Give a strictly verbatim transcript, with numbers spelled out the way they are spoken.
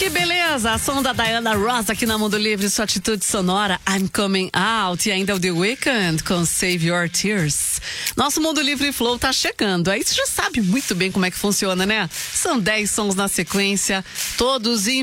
Que beleza! A som da Diana Ross aqui na Mundo Livre, sua atitude sonora, I'm Coming Out, e ainda o The Weeknd com Save Your Tears. Nosso Mundo Livre Flow tá chegando, aí você já sabe muito bem como é que funciona, né? São dez sons na sequência, todos em